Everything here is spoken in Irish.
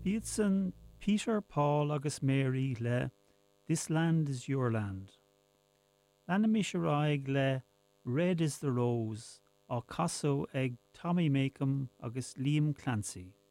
Bíonn san Peter, Paul agus Mary le This Land is Your Land. Leanimid raig le Red is the Rose á casó ag Tommy Makem agus Liam Clancy.